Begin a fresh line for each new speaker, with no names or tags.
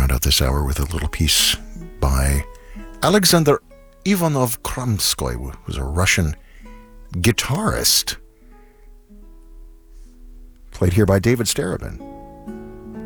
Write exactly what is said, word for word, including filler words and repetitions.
round out this hour with a little piece by Alexander Ivanov Kramskoy, who was a Russian guitarist, played here by David Starobin.